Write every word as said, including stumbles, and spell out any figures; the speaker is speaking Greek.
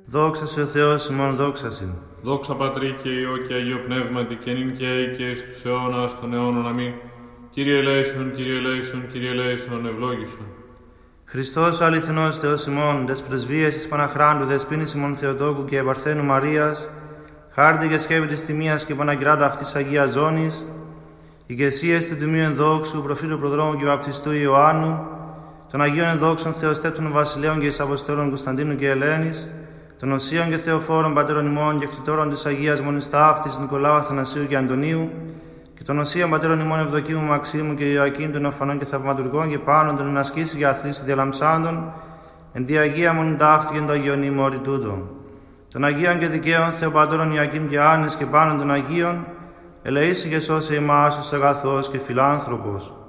Δόξα σε ο Θεός ημών, δόξα σε. Δόξα Πατρί και Υιό και Αγίο Πνεύματι και νυν και αεί και εις τους αιώνας των αιώνων. Αμήν. Κύριε ελέησον, Κύριε ελέησον, Κύριε ελέησον, ευλόγησον. Χριστός ο αληθινός Θεός ημών, τες πρεσβείες της Παναχράντου, δεσποίνης ημών Θεοτόκου και Παρθένου Μαρίας, χάρτη και σκεύη της τιμίας και Παναγυράτου αυτής Αγίας Ζώνης, ηγεσίες του Τιμίου Ενδόξου, προφήτου Προδρόμου και Βαπτιστού Ιωάννου, των Αγίων Ενδόξων Θεοστέπτων Βασιλέων και εις Αποστόλων Κωνσταντίνου και Ελένης, των Οσίων και Θεοφόρων Πατέρων ημών και εκτιτόρων της Αγίας Μονής Ταύτης Νικολάου, Αθανασίου και Αντωνίου, και των Οσίων Πατέρων ημών Ευδοκίμου, Μαξίμου και Ιωακήμ των Οφανών και Θαυματουργών και Πάνων των Ενασκήσει και Αθλήσει Διαλαμψάντων, εν τη Αγία Μονή Ταύτη και εν το Αγίον ημόρι τούτο. Των Αγίων και Δικαίων Θεοπατώρων Ιωακήμ και Άννης και Πάνων των Αγίων, ελεήσει και σώσε ημάς ως αγαθός και φιλάνθρωπος.